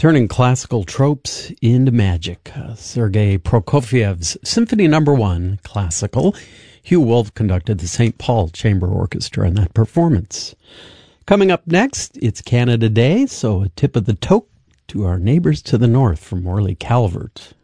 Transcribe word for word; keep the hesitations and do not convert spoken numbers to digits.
Turning classical tropes into magic. Uh, Sergei Prokofiev's Symphony Number One, classical. Hugh Wolf conducted the Saint Paul Chamber Orchestra in that performance. Coming up next, it's Canada Day, so a tip of the toque to our neighbors to the north from Morley Calvert.